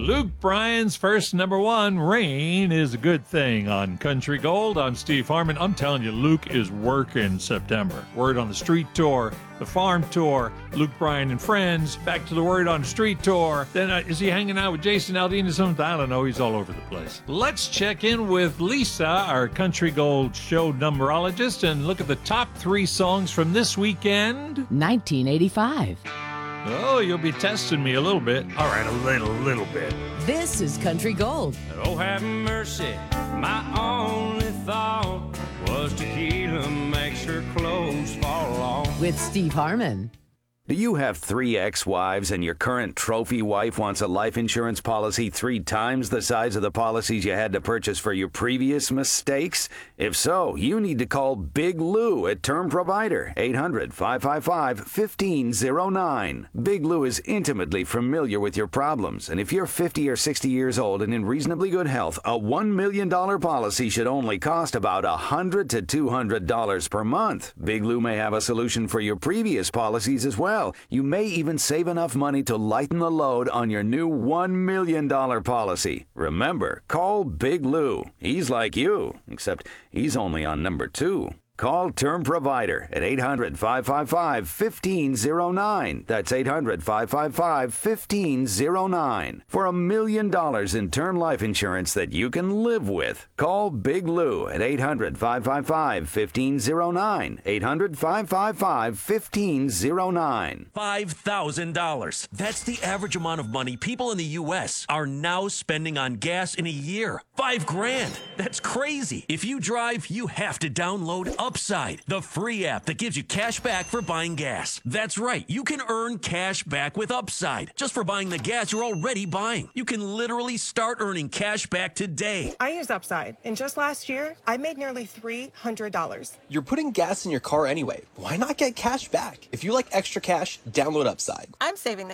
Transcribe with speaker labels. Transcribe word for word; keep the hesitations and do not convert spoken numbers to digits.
Speaker 1: Luke Bryan's first number one, Rain is a Good Thing on Country Gold. I'm Steve Harmon. I'm telling you, Luke is working September. Word on the Street tour, the Farm tour, Luke Bryan and Friends, back to the Word on the Street tour. Then uh, is he hanging out with Jason Aldean or something? I don't know. He's all over the place. Let's check in with Lisa, our Country Gold show numerologist, and look at the top three songs from this weekend.
Speaker 2: nineteen eighty-five.
Speaker 1: Oh, you'll be testing me a little bit. All right, a little, little bit.
Speaker 2: This is Country Gold.
Speaker 3: Oh, have mercy, my only thought was tequila makes her clothes fall off.
Speaker 2: With Steve Harmon.
Speaker 4: Do you have three ex-wives and your current trophy wife wants a life insurance policy three times the size of the policies you had to purchase for your previous mistakes? If so, you need to call Big Lou at Term Provider, eight hundred, five five five, one five zero nine. Big Lou is intimately familiar with your problems, and if you're fifty or sixty years old and in reasonably good health, a one million dollars policy should only cost about one hundred to two hundred dollars per month. Big Lou may have a solution for your previous policies as well. You may even save enough money to lighten the load on your new one million dollars policy. Remember, call Big Lou. He's like you, except he's only on number two. Call Term Provider at eight hundred, five five five, one five zero nine. That's eight hundred, five five five, one five zero nine. For a million dollars in term life insurance that you can live with. Call Big Lou at eight hundred, five five five, one five zero nine. eight hundred, five five five, one five zero nine.
Speaker 5: five thousand dollars. That's the average amount of money people in the U S are now spending on gas in a year. Five grand. That's crazy. If you drive, you have to download Upside, the free app that gives you cash back for buying gas. That's right. You can earn cash back with Upside just for buying the gas you're already buying. You can literally start earning cash back today.
Speaker 6: I use Upside, and just last year, I made nearly three hundred dollars.
Speaker 7: You're putting gas in your car anyway. Why not get cash back? If you like extra cash, download Upside.
Speaker 6: I'm saving the